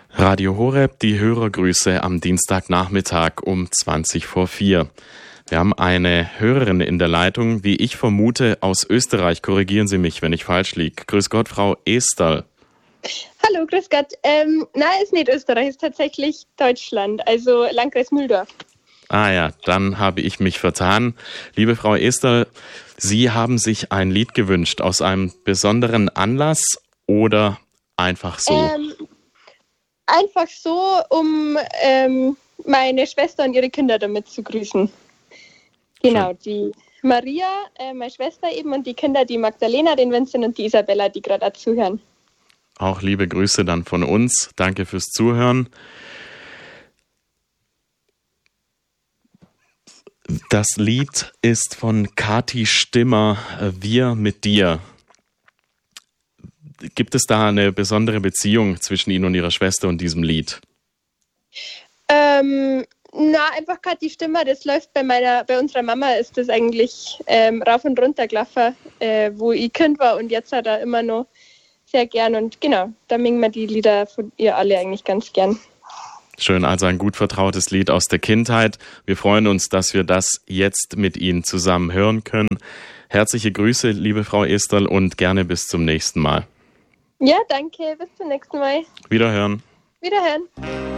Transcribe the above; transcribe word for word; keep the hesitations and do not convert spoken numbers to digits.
Radio Horeb, die Hörergrüße am Dienstagnachmittag um zwanzig vor vier. Wir haben eine Hörerin in der Leitung, wie ich vermute, aus Österreich. Korrigieren Sie mich, wenn ich falsch liege. Grüß Gott, Frau Esterl. Hallo, grüß Gott. Ähm, nein, ist nicht Österreich, ist tatsächlich Deutschland, also Landkreis Mühldorf. Ah ja, dann habe ich mich vertan. Liebe Frau Esterl, Sie haben sich ein Lied gewünscht aus einem besonderen Anlass oder einfach so? Ähm, einfach so, um ähm, meine Schwester und ihre Kinder damit zu grüßen. Genau, Schön. Die Maria, äh, meine Schwester eben, und die Kinder, die Magdalena, den Vincent und die Isabella, die gerade zuhören. Auch liebe Grüße dann von uns. Danke fürs Zuhören. Das Lied ist von Kathi Stimmer, Wir mit dir. Gibt es da eine besondere Beziehung zwischen Ihnen und Ihrer Schwester und diesem Lied? Ähm, na, einfach Kathi Stimmer, das läuft bei meiner, bei unserer Mama ist das eigentlich ähm, rauf und runter gelaufen, äh, wo ich Kind war, und jetzt hat er immer noch sehr gern, und genau, da mengen wir die Lieder von ihr alle eigentlich ganz gern. Schön, also ein gut vertrautes Lied aus der Kindheit. Wir freuen uns, dass wir das jetzt mit Ihnen zusammen hören können. Herzliche Grüße, liebe Frau Esterl, und gerne bis zum nächsten Mal. Ja, danke, bis zum nächsten Mal. Wiederhören. Wiederhören.